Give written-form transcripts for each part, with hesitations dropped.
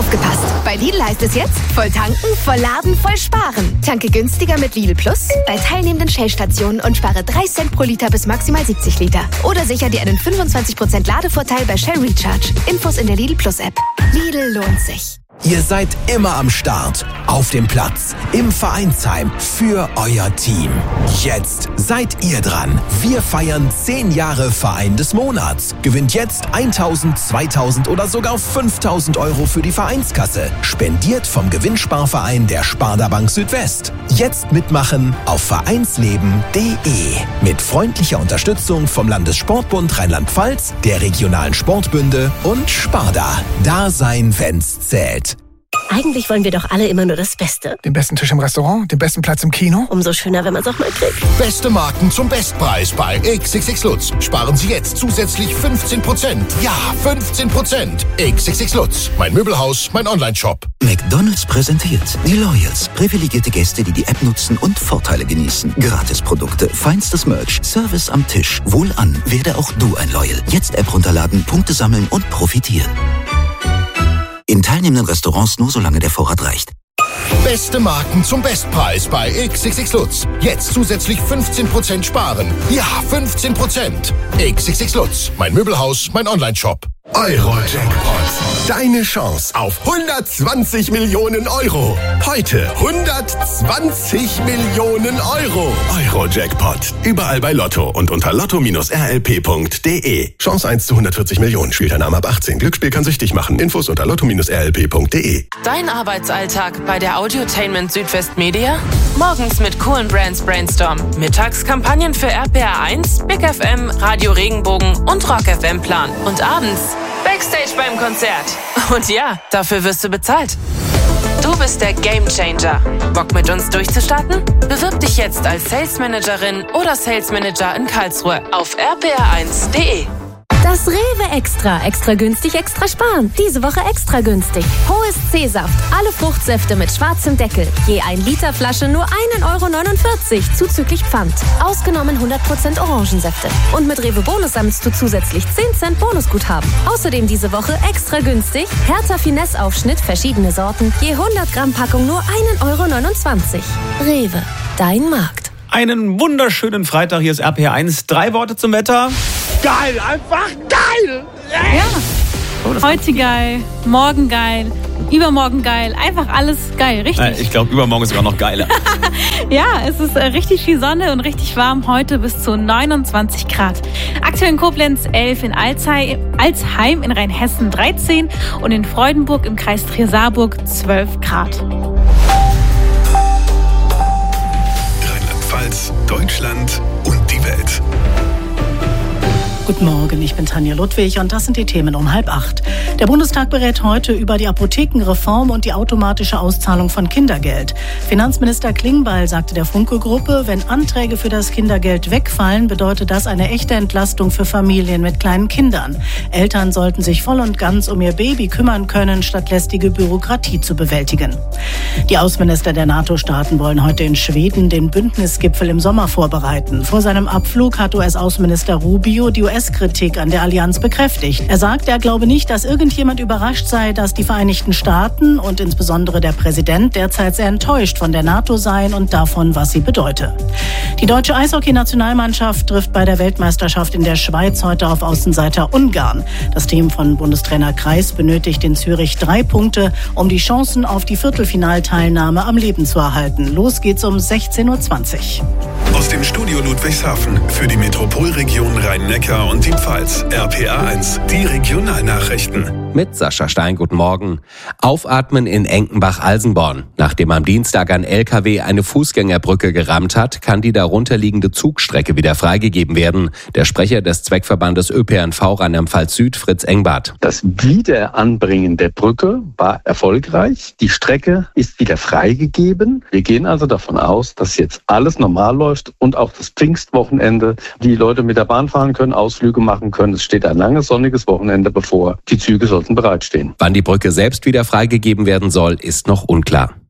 Aufgepasst! Bei Lidl heißt es jetzt, voll tanken, voll laden, voll sparen. Tanke günstiger mit Lidl Plus bei teilnehmenden Shell-Stationen und spare 3 Cent pro Liter bis maximal 70 Liter. Oder sicher dir einen 25% Ladevorteil bei Shell Recharge. Infos in der Lidl Plus App. Lidl lohnt sich. Ihr seid immer am Start, auf dem Platz, im Vereinsheim, für euer Team. Jetzt seid ihr dran. Wir feiern 10 Jahre Verein des Monats. Gewinnt jetzt 1.000, 2.000 oder sogar 5.000 Euro für die Vereinskasse. Spendiert vom Gewinnsparverein der Sparda Bank Südwest. Jetzt mitmachen auf vereinsleben.de. Mit freundlicher Unterstützung vom Landessportbund Rheinland-Pfalz, der regionalen Sportbünde und Sparda. Da sein, wenn's zählt. Eigentlich wollen wir doch alle immer nur das Beste. Den besten Tisch im Restaurant, den besten Platz im Kino. Umso schöner, wenn man es auch mal kriegt. Beste Marken zum Bestpreis bei XXX Lutz. Sparen Sie jetzt zusätzlich 15%. Ja, 15%. XXX Lutz. Mein Möbelhaus, mein Onlineshop. McDonald's präsentiert die Loyals. Privilegierte Gäste, die die App nutzen und Vorteile genießen. Gratisprodukte, feinstes Merch, Service am Tisch. Wohlan, werde auch du ein Loyal. Jetzt App runterladen, Punkte sammeln und profitieren. In teilnehmenden Restaurants nur solange der Vorrat reicht. Beste Marken zum Bestpreis bei XXX Lutz. Jetzt zusätzlich 15% sparen. Ja, 15%. XXX Lutz. Mein Möbelhaus, mein Onlineshop. Euro-Jackpot. Deine Chance auf 120 Millionen Euro. Heute 120 Millionen Euro. Euro-Jackpot. Überall bei Lotto und unter lotto-rlp.de. Chance 1 zu 140 Millionen. Spielteilnahme ab 18. Glücksspiel kann süchtig machen. Infos unter lotto-rlp.de. Dein Arbeitsalltag bei der Audiotainment Südwest Media? Morgens mit coolen Brands Brainstorm. Mittags Kampagnen für RPR1, Big FM, Radio Regenbogen und Rock FM Plan. Und abends Backstage beim Konzert. Und ja, dafür wirst du bezahlt. Du bist der Gamechanger. Bock mit uns durchzustarten? Bewirb dich jetzt als Sales Managerin oder Sales Manager in Karlsruhe auf rpr1.de. Das Rewe Extra. Extra günstig, extra sparen. Diese Woche extra günstig. Hohes C-Saft. Alle Fruchtsäfte mit schwarzem Deckel. Je 1 Liter Flasche nur 1,49 € zuzüglich Pfand. Ausgenommen 100% Orangensäfte. Und mit Rewe Bonus sammelst du zusätzlich 10 Cent Bonusguthaben. Außerdem diese Woche extra günstig. Hertha Finesse Aufschnitt, verschiedene Sorten. Je 100 Gramm Packung nur 1,29 €. Rewe. Dein Markt. Einen wunderschönen Freitag. Hier ist RPR1. 3 Worte zum Wetter. Geil, einfach geil! Ja, heute geil, morgen geil, übermorgen geil, einfach alles geil, richtig? Ich glaube, übermorgen ist sogar noch geiler. Ja, es ist richtig viel Sonne und richtig warm, heute bis zu 29 Grad. Aktuell in Koblenz 11, in Alzheim in Rheinhessen 13 und in Freudenburg im Kreis Trier-Saarburg 12 Grad. Rheinland-Pfalz, Deutschland und die Welt. Guten Morgen, ich bin Tanja Ludwig und das sind die Themen um 7:30. Der Bundestag berät heute über die Apothekenreform und die automatische Auszahlung von Kindergeld. Finanzminister Klingbeil sagte der Funke-Gruppe, wenn Anträge für das Kindergeld wegfallen, bedeutet das eine echte Entlastung für Familien mit kleinen Kindern. Eltern sollten sich voll und ganz um ihr Baby kümmern können, statt lästige Bürokratie zu bewältigen. Die Außenminister der NATO-Staaten wollen heute in Schweden den Bündnisgipfel im Sommer vorbereiten. Vor seinem Abflug hat US-Außenminister Rubio die US-Kritik an der Allianz bekräftigt. Er sagt, er glaube nicht, dass irgendjemand überrascht sei, dass die Vereinigten Staaten und insbesondere der Präsident derzeit sehr enttäuscht von der NATO seien und davon, was sie bedeute. Die deutsche Eishockey-Nationalmannschaft trifft bei der Weltmeisterschaft in der Schweiz heute auf Außenseiter Ungarn. Das Team von Bundestrainer Kreis benötigt in Zürich 3 Punkte, um die Chancen auf die Viertelfinalteilnahme am Leben zu erhalten. Los geht's um 16:20 Uhr. Aus dem Studio Ludwigshafen für die Metropolregion Rhein-Neckar und die Pfalz. RPR1, die Regionalnachrichten. Mit Sascha Stein, guten Morgen. Aufatmen in Enkenbach-Alsenborn. Nachdem am Dienstag ein LKW eine Fußgängerbrücke gerammt hat, kann die darunterliegende Zugstrecke wieder freigegeben werden. Der Sprecher des Zweckverbandes ÖPNV Rheinland-Pfalz Süd, Fritz Engbart. Das Wiederanbringen der Brücke war erfolgreich. Die Strecke ist wieder freigegeben. Wir gehen also davon aus, dass jetzt alles normal läuft und auch das Pfingstwochenende die Leute mit der Bahn fahren können, Ausflüge machen können. Es steht ein langes sonniges Wochenende bevor. Die Züge sollten bereitstehen. Wann die Brücke selbst wieder freigegeben werden soll, ist noch unklar.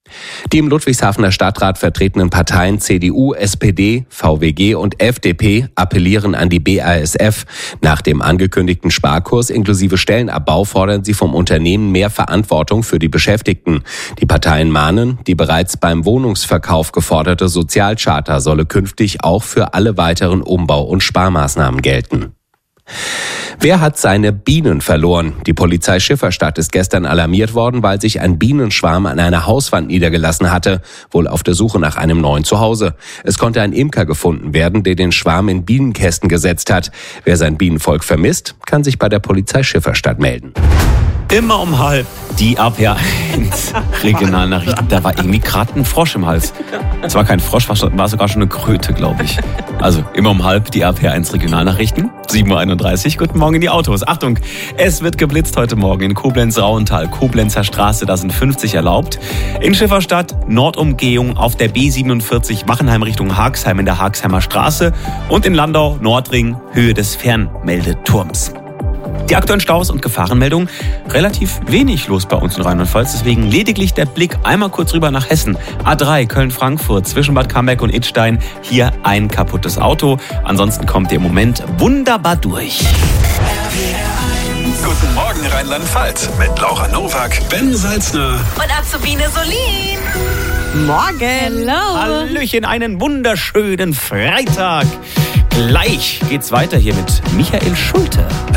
Die im Ludwigshafener Stadtrat vertretenen Parteien CDU, SPD, VWG und FDP appellieren an die BASF. Nach dem angekündigten Sparkurs inklusive Stellenabbau fordern sie vom Unternehmen mehr Verantwortung für die Beschäftigten. Die Parteien mahnen, die bereits beim Wohnungsverkauf geforderte Sozialcharta solle künftig auch für alle weiteren Umbau- und Sparmaßnahmen gelten. Wer hat seine Bienen verloren? Die Polizei Schifferstadt ist gestern alarmiert worden, weil sich ein Bienenschwarm an einer Hauswand niedergelassen hatte, wohl auf der Suche nach einem neuen Zuhause. Es konnte ein Imker gefunden werden, der den Schwarm in Bienenkästen gesetzt hat. Wer sein Bienenvolk vermisst, kann sich bei der Polizei Schifferstadt melden. Immer um 12:30 die RPA 1 Regionalnachrichten. Da war irgendwie gerade ein Frosch im Hals. Es war kein Frosch, war sogar schon eine Kröte, glaube ich. Also immer um 12:30 die RPA 1 Regionalnachrichten. 7:31 Uhr. Guten Morgen in die Autos. Achtung, es wird geblitzt heute Morgen in Koblenz-Rauental. Koblenzer Straße, da sind 50 erlaubt. In Schifferstadt, Nordumgehung auf der B47 Wachenheim Richtung Haagsheim in der Haagsheimer Straße. Und in Landau, Nordring, Höhe des Fernmeldeturms. Die aktuellen Staus und Gefahrenmeldungen, relativ wenig los bei uns in Rheinland-Pfalz. Deswegen lediglich der Blick einmal kurz rüber nach Hessen. A3 Köln-Frankfurt zwischen Bad Camberg und Idstein. Hier ein kaputtes Auto. Ansonsten kommt ihr im Moment wunderbar durch. Guten Morgen Rheinland-Pfalz mit Laura Nowak, Ben Salzner Und Azubine Solin. Morgen. Hello. Hallöchen, einen wunderschönen Freitag. Gleich geht's weiter hier mit Michael Schulte.